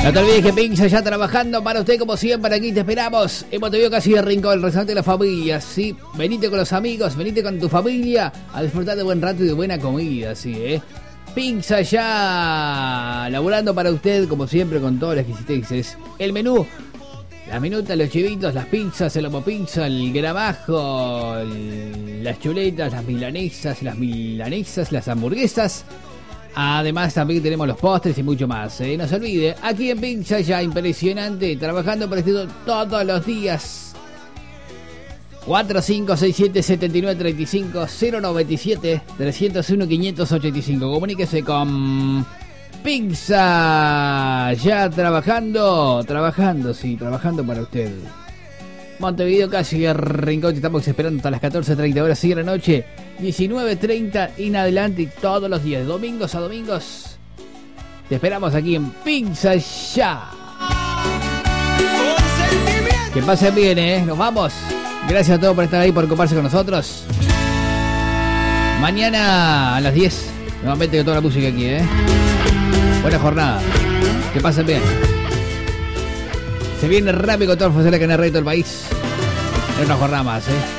No te olvides que Pizza ya trabajando para usted como siempre, aquí te esperamos. Hemos te vio casi de Rincón, el restaurante de la familia, ¿sí? Venite con los amigos, venite con tu familia a disfrutar de buen rato y de buena comida, ¿sí? Pizza ya laburando para usted como siempre con todas las exquisiteces. El menú, las minutas, los chivitos, las pizzas, el lomo pizza, el gramajo, las chuletas, las milanesas, las hamburguesas. Además también tenemos los postres y mucho más. No se olvide, aquí en Pizza ya impresionante, trabajando para usted todos los días. 4567-7935-097-301-585. Comuníquese con Pizza ya trabajando, sí, trabajando para usted. Montevideo, casi Rincón, te estamos esperando hasta las 14:30 horas, sigue la noche, 19:30 en adelante y todos los días, de domingos a domingos. Te esperamos aquí en Pizza Ya. Que pasen bien, nos vamos. Gracias a todos por estar ahí, por ocuparse con nosotros. Mañana a las 10, nuevamente con toda la música aquí, Buena jornada. Que pasen bien. Se viene rápido con todo el funcionario que en el resto del país. Es una jornada más,